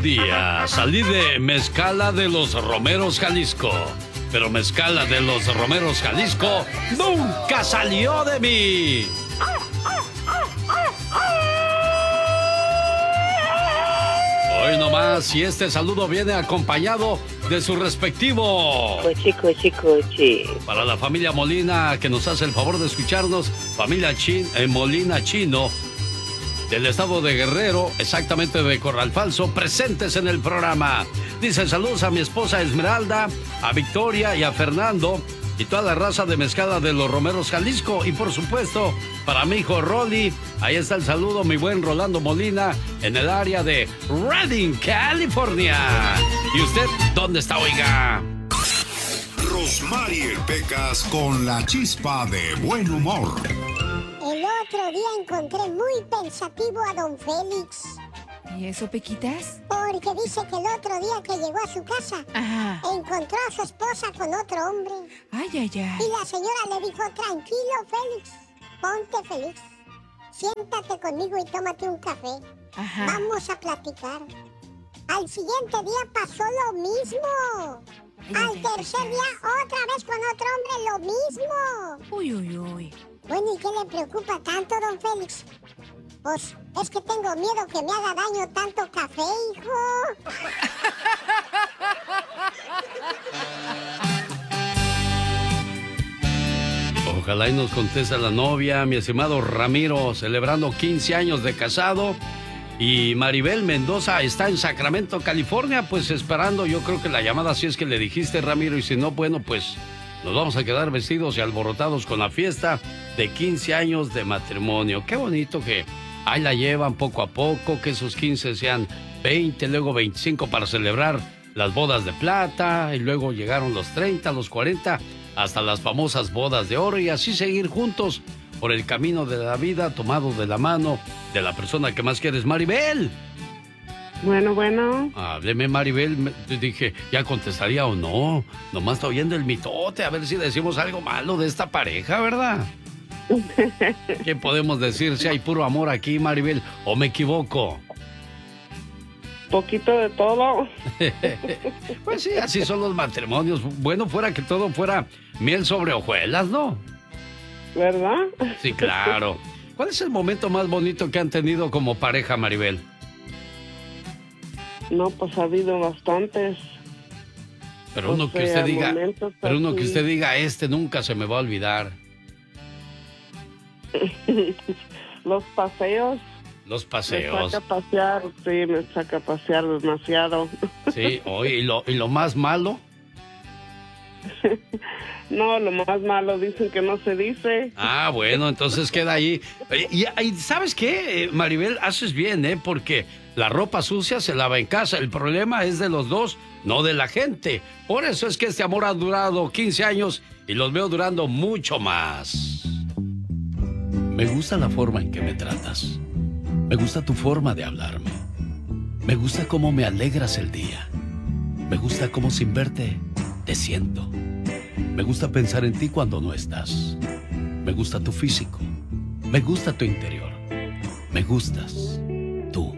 día salí de Mezcala de los Romeros, Jalisco. Pero Mezcala de los Romeros, Jalisco nunca salió de mí. Hoy nomás, y este saludo viene acompañado de su respectivo. Cochi. Para la familia Molina, que nos hace el favor de escucharnos, familia Molina Chino, del estado de Guerrero, exactamente de Corral Falso, presentes en el programa. Dice saludos a mi esposa Esmeralda, a Victoria y a Fernando, y toda la raza de Mezcala de los Romeros, Jalisco. Y por supuesto, para mi hijo Rolly, ahí está el saludo, mi buen Rolando Molina, en el área de Redding, California. ¿Y usted dónde está, oiga? Rosmarie Pecas con la chispa de buen humor. El otro día encontré muy pensativo a don Félix. ¿Y eso, Pequitas? Porque dice que el otro día que llegó a su casa, encontró a su esposa con otro hombre. Ay. Y la señora le dijo, tranquilo, Félix, ponte feliz. Siéntate conmigo y tómate un café. Vamos a platicar. Al siguiente día pasó lo mismo. Al tercer día, otra vez con otro hombre, lo mismo. Uy. Bueno, ¿y qué le preocupa tanto, don Félix? Pues es que tengo miedo que me haga daño tanto café, hijo. Ojalá y nos conteste la novia, mi estimado Ramiro, celebrando 15 años de casado. Y Maribel Mendoza está en Sacramento, California, pues esperando, yo creo que la llamada, si es que le dijiste, Ramiro, y si no, bueno, pues nos vamos a quedar vestidos y alborotados con la fiesta de 15 años de matrimonio. Qué bonito que ahí la llevan poco a poco, que esos 15 sean 20, luego 25 para celebrar las bodas de plata, y luego llegaron los 30, los 40, hasta las famosas bodas de oro, y así seguir juntos por el camino de la vida, tomado de la mano de la persona que más quieres. Maribel. Bueno. Hábleme, Maribel. Dije, ¿ya contestaría o no? Nomás está oyendo el mitote, a ver si decimos algo malo de esta pareja, ¿verdad? ¿Qué podemos decir si hay puro amor aquí, Maribel? ¿O me equivoco? Poquito de todo. Pues sí, así son los matrimonios. Bueno, fuera que todo fuera miel sobre hojuelas, ¿no? ¿Verdad? Sí, claro. ¿Cuál es el momento más bonito que han tenido como pareja, Maribel? No, pues ha habido bastantes. Pero uno que usted diga, este nunca se me va a olvidar. Los paseos. Los paseos. Me saca a pasear demasiado. Sí, ¿y lo más malo? No, lo más malo dicen que no se dice. Ah, bueno, entonces queda ahí. Y ¿sabes qué, Maribel? Haces bien, porque la ropa sucia se lava en casa. El problema es de los dos, no de la gente. Por eso es que este amor ha durado 15 años y los veo durando mucho más. Me gusta la forma en que me tratas. Me gusta tu forma de hablarme. Me gusta cómo me alegras el día. Me gusta cómo sin verte te siento. Me gusta pensar en ti cuando no estás. Me gusta tu físico. Me gusta tu interior. Me gustas.